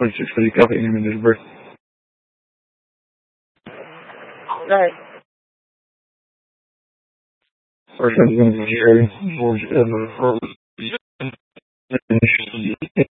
Pode ser fazer café em minhas birth. Right. First, I'm going to share George ever for